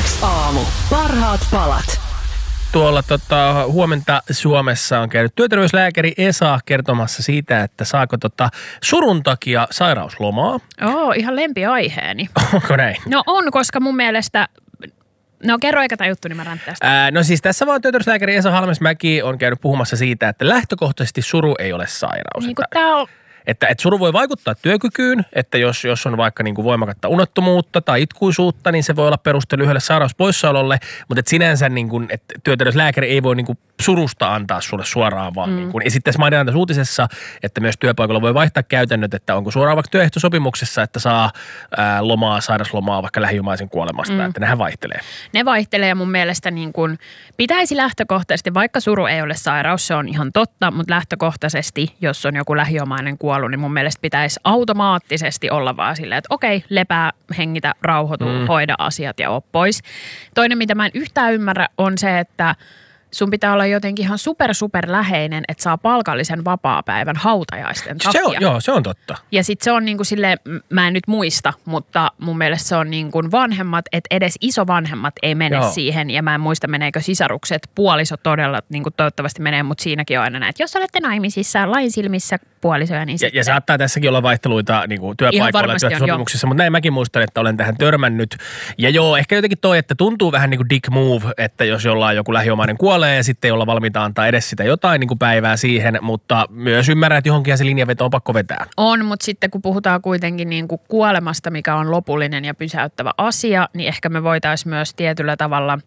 Radio X aamu. Parhaat palat. Tuolla huomenta Suomessa on käynyt työterveyslääkäri Esa kertomassa siitä, että saako surun takia sairauslomaa. Ihan lempiaiheeni. Onko näin? No on, koska mun mielestä... No kerro eikä tämä juttu, niin mä ränttään sitä. No siis tässä vaan työterveyslääkäri Esa Halmesmäki on käynyt puhumassa siitä, että lähtökohtaisesti suru ei ole sairaus. Niin kuin tää on... Että suru voi vaikuttaa työkykyyn, että jos on vaikka niin kuin voimakatta unettomuutta tai itkuisuutta, niin se voi olla peruste lyhyelle sairauspoissaololle, mutta et sinänsä niin kuin, että työterveyslääkäri ei voi niin kuin surusta antaa sulle suoraan vaan. Niin kuin. Ja sitten tässä mainitaan tässä uutisessa, että myös työpaikalla voi vaihtaa käytännöt, että onko suoraan vaikka työehtosopimuksessa, että saa sairauslomaa vaikka lähiomaisen kuolemasta, että nehän vaihtelee. Ne vaihtelee ja mun mielestä niin kuin pitäisi lähtökohtaisesti, vaikka suru ei ole sairaus, se on ihan totta, mutta lähtökohtaisesti, jos on joku lähiomainen kuollut, niin mun mielestä pitäisi automaattisesti olla vaan silleen, että okei, lepää, hengitä, rauhoitu, hoida asiat ja oo pois. Toinen, mitä mä en yhtään ymmärrä, on se, että sun pitää olla jotenkin ihan super läheinen, että saa palkallisen vapaapäivän hautajaisten takia. Se on totta. Ja sit se on niinku silleen, mä en nyt muista, mutta mun mielestä se on niinku vanhemmat, että edes isovanhemmat ei mene siihen. Ja mä en muista, meneekö sisarukset, puoliso todella, niinku toivottavasti menee, mutta siinäkin on aina näin, että jos olette naimisissa, lain silmissä puolisoja, niin sitten... Ja saattaa tässäkin olla vaihteluita niinku työpaikoilla ja työsopimuksissa, mutta näin mäkin muistan, että olen tähän törmännyt. Ja ehkä jotenkin että tuntuu vähän niin kuin dick move, että jos jollain joku lähiomainen kuolee, ja sitten ei olla valmiita antaa edes sitä jotain niin kuin päivää siihen, mutta myös ymmärrän, että johonkin se linjaveto on pakko vetää. On, mutta sitten kun puhutaan kuitenkin niin kuin kuolemasta, mikä on lopullinen ja pysäyttävä asia, niin ehkä me voitaisiin myös tietyllä tavalla,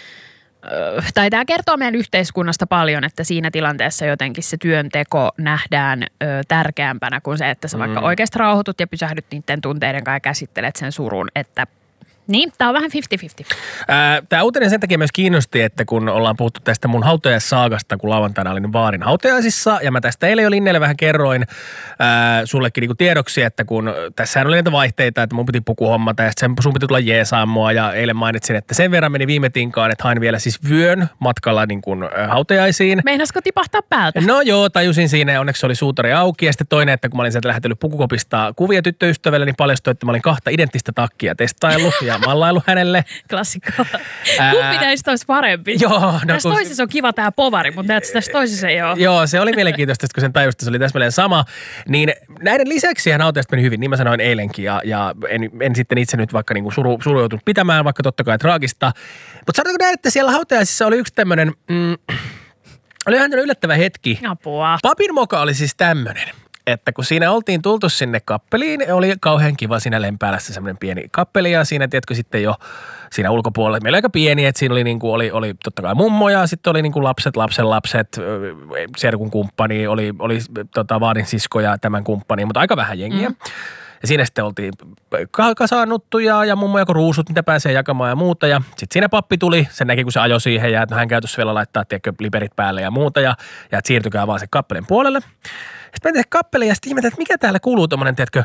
tai tämä kertoo meidän yhteiskunnasta paljon, että siinä tilanteessa jotenkin se työnteko nähdään tärkeämpänä kuin se, että sä vaikka oikeasti rauhoitut ja pysähdyt niiden tunteiden kanssa ja käsittelet sen surun, että niin, tämä on vähän 50-50. Tämä uutinen sen takia myös kiinnosti, että kun ollaan puhuttu tästä mun hautajaissaagasta, kun lauantaina olin Vaarin hautajaisissa, ja mä tästä eilen jo Linnelle vähän kerroin sullekin niinku tiedoksi, että kun tässähän oli näitä vaihteita, että mun piti puku hommata, ja sitten sun piti tulla jeesaan mua, ja eilen mainitsin, että sen verran meni viime tinkaan, että hain vielä siis vyön matkalla niin kuin hautajaisiin. Meinasko tipahtaa päältä? No joo, tajusin siinä, ja onneksi oli suutari auki, ja sitten toinen, että kun mä olin sieltä lähetellyt pukukopista kuvia tyttöystävälle, niin paljastui, että mä olin 2 identtistä takkia testaillut, ja mallailu hänelle. Klassikko. Kumpi näistä olisi parempi? Joo. No, tässä toisessa on kiva tämä povari, mutta tässä toisessa ei ole. Joo, se oli mielenkiintoista, kun sen tajusti, se oli täsmälleen sama. Niin näiden lisäksi hän hautajasta meni hyvin, niin mä sanoin eilenkin. Ja en sitten itse nyt vaikka niinku suru joutunut pitämään, vaikka totta kai traagista. Mutta sanotaanko näin, että siellä hautajaisissa oli yksi tämmöinen, oli ihan yllättävä hetki. Apua. Papin moka oli siis tämmöinen. Että kun siinä oltiin tultu sinne kappeliin, oli kauhean kiva siinä Lempäälässä semmoinen pieni kappeli ja siinä, tiedätkö, sitten jo siinä ulkopuolella. Meillä oli aika pieni, että siinä oli, niinku, oli totta kai mummo ja sitten oli niinku lapset, serkun kumppani, oli vaadin sisko ja tämän kumppani, mutta aika vähän jengiä. Ja siinä sitten oltiin kasaannuttu ja mummo jako ruusut, mitä pääsee jakamaan ja muuta. Ja sitten siinä pappi tuli, sen näki kun se ajoi siihen ja että hän käytössä vielä laittaa, tiedätkö, liperit päälle ja muuta. Ja että siirtykää vaan sen kappelin puolelle. Sitten mä tein kappelin ja sitten ihmetin, että mikä täällä kuuluu tommonen, tiedätkö,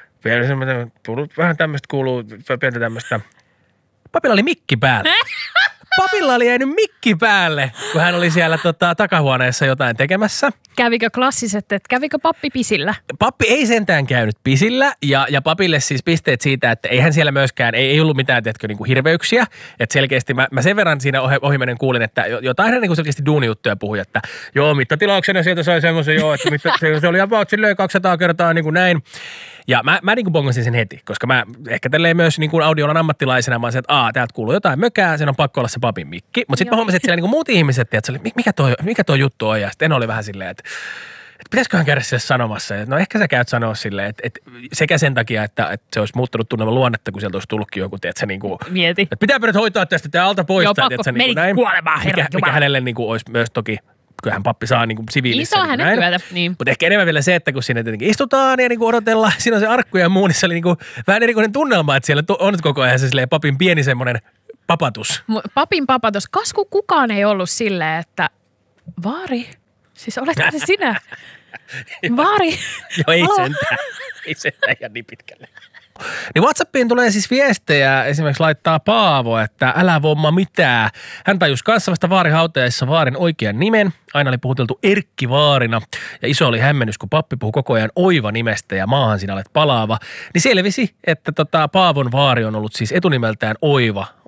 vähän tämmöistä kuuluu, pientä tämmöistä. Papilla oli mikki päällä. Papilla oli jäänyt mikki päälle, kun hän oli siellä takahuoneessa jotain tekemässä. Kävikö klassiset, että kävikö pappi pisillä? Pappi ei sentään käynyt pisillä ja papille siis pisteet siitä, että eihän siellä myöskään, ei ollut mitään, tiedätkö, niin kuin hirveyksiä. Että selkeästi mä sen verran siinä ohimennen kuulin, että jotain hän niin kuin selkeästi duunijuttuja puhui, että joo, mittotilauksena sieltä sai semmoisen että se oli about silleen 200 kertaa niin kuin näin. Ja mä niin kuin bongasin sen heti, koska mä ehkä tälleen myös niin kuin audiolan ammattilaisena mä olisin, että täältä kuuluu jotain mökää, sen on pakko olla se papin mikki. Mutta sitten mä huomasin, että siellä niin kuin muut ihmiset, että mikä toi juttu on, ja sitten oli vähän silleen, että pitäisiköhän käydä siellä sanomassa. No ehkä sä käyt sanoa silleen, että sekä sen takia, että se olisi muuttanut tunnelman luonnetta, kun sieltä olisi tullutkin joku, tiedätkö, niin kuin, mieti. Että pitääpä nyt hoitaa tästä tää alta pois. Joo, pakko, meni kuolemaan, mikä hänelle niin kuin olisi myös toki, kyllähän pappi saa niin kuin siviilissä. Iso hänen työtä, niin. Mutta ehkä enemmän vielä se, että kun siinä tietenkin istutaan ja niin kuin odotellaan, siinä on se arkku ja muu, niin se oli niin kuin vähän erikoinen tunnelma, että siellä on koko ajan se silleen papin pieni semmoinen papatus. Papin papatus. Kasku kukaan ei ollut silleen, että Vaari, siis oletko se sinä? Vaari. Joo, ei sentään ihan niin pitkälle. Niin WhatsAppiin tulee siis viestejä, esimerkiksi laittaa Paavo, että älä vomma mitään. Hän tajusi kanssa vasta Vaarin hautajaisissa Vaarin oikean nimen. Aina oli puhuteltu Erkki Vaarina ja iso oli hämmennys, kun pappi puhui koko ajan Oiva nimestä ja maahan sinä olet palaava. Niin selvisi, että Paavon vaari on ollut siis etunimeltään Oiva,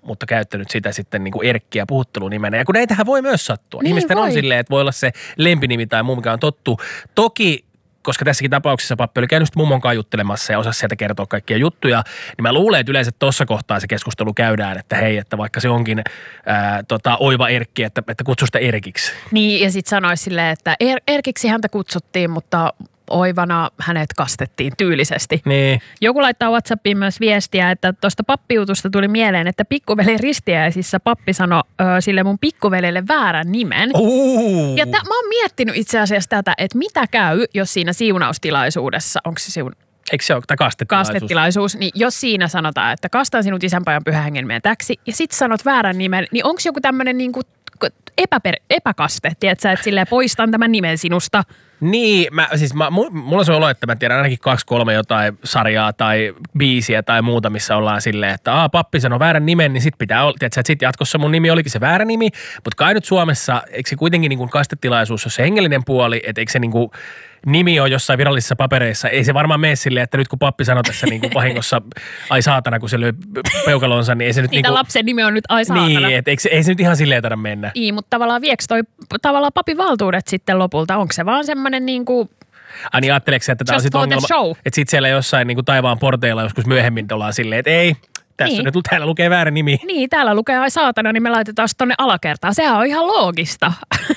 mutta käyttänyt sitä sitten niin kuin Erkkiä puhuttelunimenä. Ja kun näitähän voi myös sattua. Niin Ihmisten voi. on silleen, että voi olla se lempinimi tai muu, mikä on tottu. Toki koska tässäkin tapauksessa pappi oli käynyt mummon kanssa juttelemassa ja osasi sieltä kertoa kaikkia juttuja, niin mä luulen, että yleensä tuossa kohtaa se keskustelu käydään, että hei, että vaikka se onkin oiva Erkki, että kutsu sitä Erkiksi. Niin, ja sitten sanoisi silleen, että Erkiksi häntä kutsuttiin, mutta oivana hänet kastettiin tyylisesti. Niin. Joku laittaa WhatsAppiin myös viestiä, että tuosta pappijutusta tuli mieleen, että pikkuveli ristiäisissä pappi sanoi sille mun pikkuvelille väärän nimen. Ja mä oon miettinyt itse asiassa tätä, että mitä käy, jos siinä siunaustilaisuudessa, onko se Eikö se ole kastetilaisuus, niin jos siinä sanotaan, että kastan sinut isänpojan pyhän hengen nimen täksi, ja sit sanot väärän nimen, niin onko joku tämmöinen niinku epäkaste, tiedätkö, että silleen poistan tämän nimen sinusta? Niin, mulla on se olo, että mä tiedän ainakin 2-3 jotain sarjaa tai biisiä tai muuta, missä ollaan silleen, että pappi sanoo väärän nimen, niin sit pitää olla, tiedätkö, että sit jatkossa mun nimi olikin se väärä nimi, mutta kai nyt Suomessa, eikö se kuitenkin niin kuin kastetilaisuus ole se hengellinen puoli, että eikö se niin kuin nimi on jossain virallisissa papereissa, ei se varmaan mene silleen, että nyt kun pappi sanoo tässä niin kuin vahingossa ai saatana, kun se lyö peukalonsa, niin ei se nyt Niitä lapsen nimi on nyt ai saatana. Niin, että ei se nyt ihan silleen taida mennä. Niin, mutta tavallaan vieks toi papin valtuudet sitten lopulta, onko se vaan semmoinen niinku niin ajatteleeko se, että tämä on sitten ongelma, että sitten siellä jossain niin kuin taivaan porteilla joskus myöhemmin ollaan silleen, että ei, tässä nyt täällä lukee väärä nimi. Niin, täällä lukee ai saatana, niin me laitetaan tonne alakertaan. Sehän on ihan loogista.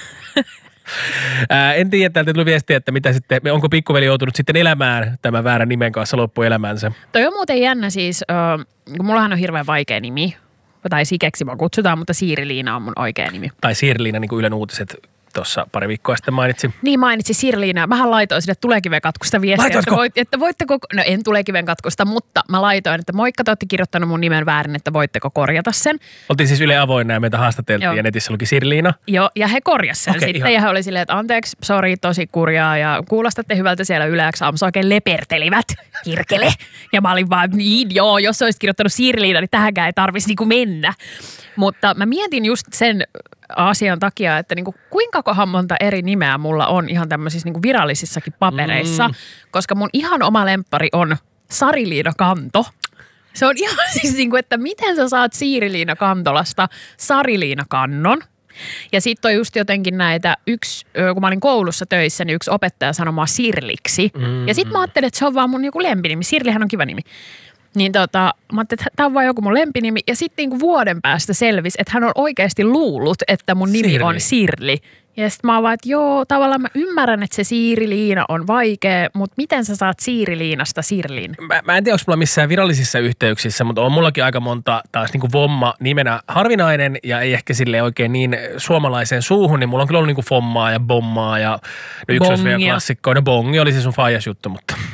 En tiedä, täältä tuli viestiä, että mitä sitten, onko pikkuveli joutunut sitten elämään tämän väärän nimen kanssa loppuelämänsä. Toi on muuten jännä siis, kun mullahan on hirveän vaikea nimi, tai Sikeksi mua kutsutaan, mutta Siiri-Liina on mun oikea nimi. Tai Siiri-Liina, niin kuin Ylen uutiset tuossa pari viikkoa sitten mainitsi. Niin mainitsi Siiri-Liina. Mähän laitoin sinne Tulekiven katkusta viestiä, että voitteko, no en Tulekiven katkusta, mutta mä laitoin, että moikka, te olette kirjoittanut mun nimen väärin, että voitteko korjata sen. Oltiin siis Yle avoinna ja meitä haastateltiin. Joo. Ja netissä luki Siiri-Liina. Joo, ja he korjasivat sen sitten ihan. Ja he oli silleen, että anteeksi, sori, tosi kurjaa ja kuulostatte hyvältä siellä Yle X:ssä oikein lepertelivät, kirkele. Ja mä olin vaan, niin joo, jos olisit kirjoittanut Siiri-Liina, niin tähänkään ei tarvitsisi niinku mennä. Mutta mä mietin just sen asian takia, että niinku, kuinka kohan monta eri nimeä mulla on ihan tämmöisissä niinku virallisissakin papereissa, koska mun ihan oma lemppari on Sari-Liina Kanto. Se on ihan siis niinku, että miten sä saat Siiri-Liina Kantolasta Sari-Liina Kannon. Ja sitten on just jotenkin näitä, kun mä olin koulussa töissä, niin yksi opettaja sanoi mua Sirliksi. Ja sitten mä ajattelin, että se on vaan mun joku lempinimi. Sirlihän on kiva nimi. Niin mä ajattelin, että tämä on vaan joku mun lempinimi. Ja sitten niinku vuoden päästä selvisi, että hän on oikeasti luullut, että mun nimi on Sirli. Ja sitten mä oon vaan, että joo, tavallaan mä ymmärrän, että se Siiri-Liina on vaikea, mutta miten sä saat Siiri-Liinasta Sirlin? Mä en tiedä, onko mulla missään virallisissa yhteyksissä, mutta on mullakin aika monta taas niinku Vomma nimenä harvinainen ja ei ehkä sille oikein niin suomalaiseen suuhun, niin mulla on kyllä ollut niinku Fommaa ja Bommaa ja no yksi olisi vielä klassikko. No Bongi oli se sun faijas juttu, mutta